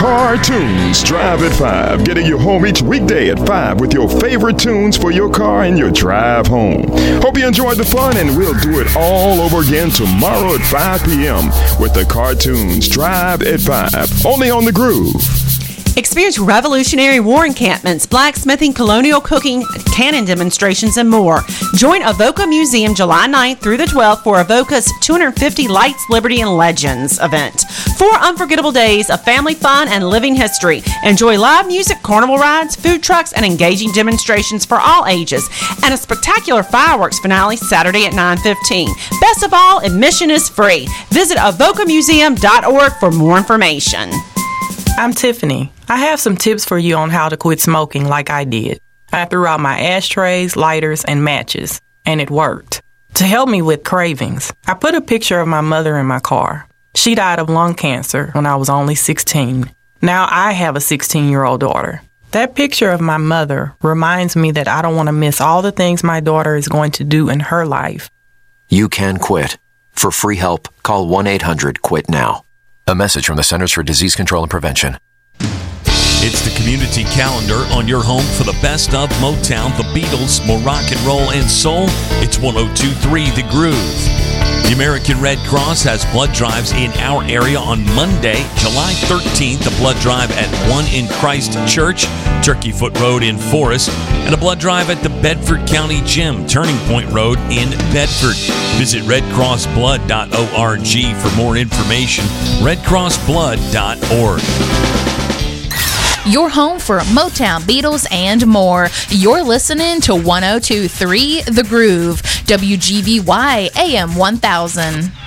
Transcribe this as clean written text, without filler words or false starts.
Cartoons Drive at 5, getting you home each weekday at 5 with your favorite tunes for your car and your drive home. Hope you enjoyed the fun, and we'll do it all over again tomorrow at 5 p.m. with the Cartoons Drive at 5, only on The Groove. Experience Revolutionary War encampments, blacksmithing, colonial cooking, cannon demonstrations, and more. Join Avoca Museum July 9th through the 12th for Avoca's 250 Lights, Liberty, and Legends event. 4 unforgettable days of family fun and living history. Enjoy live music, carnival rides, food trucks, and engaging demonstrations for all ages. And a spectacular fireworks finale Saturday at 9:15. Best of all, admission is free. Visit avocamuseum.org for more information. I'm Tiffany. I have some tips for you on how to quit smoking like I did. I threw out my ashtrays, lighters, and matches, and it worked. To help me with cravings, I put a picture of my mother in my car. She died of lung cancer when I was only 16. Now I have a 16-year-old daughter. That picture of my mother reminds me that I don't want to miss all the things my daughter is going to do in her life. You can quit. For free help, call 1-800-QUIT-NOW. A message from the Centers for Disease Control and Prevention. It's the community calendar on your home for the best of Motown, the Beatles, more rock and roll and soul. It's 102.3 The Groove. The American Red Cross has blood drives in our area on Monday, July 13th, a blood drive at 1 in Christ Church, Turkey Foot Road in Forest, and a blood drive at the Bedford County Gym, Turning Point Road in Bedford. Visit redcrossblood.org for more information, redcrossblood.org. Your home for Motown, Beatles, and more. You're listening to 102.3 The Groove, WGVY AM 1000.